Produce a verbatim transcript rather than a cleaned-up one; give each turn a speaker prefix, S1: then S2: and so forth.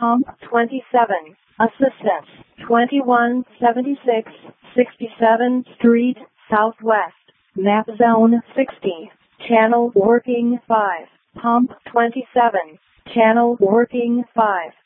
S1: Pump twenty-seven. Assistance. twenty-one seventy-six sixty-seventh Street, Southwest. Map Zone sixty. Channel working five. Pump twenty-seven. Channel working five.